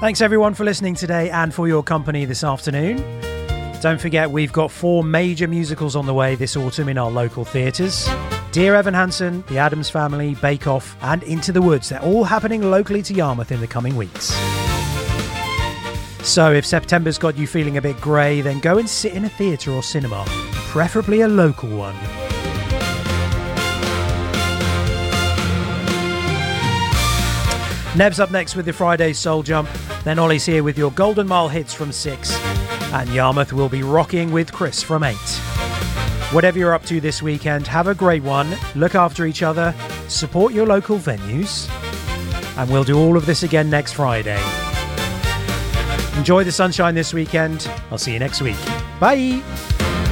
Thanks everyone for listening today and for your company this afternoon. Don't forget we've got 4 major musicals on the way this autumn in our local theatres. Dear Evan Hansen, The Addams Family, Bake Off and Into the Woods. They're all happening locally to Yarmouth in the coming weeks. So if September's got you feeling a bit grey, then go and sit in a theatre or cinema, preferably a local one. Nev's up next with the Friday Soul Jump, then Ollie's here with your Golden Mile hits from 6, and Yarmouth will be rocking with Chris from 8. Whatever you're up to this weekend, have a great one, look after each other, support your local venues, and we'll do all of this again next Friday. Enjoy the sunshine this weekend. I'll see you next week. Bye!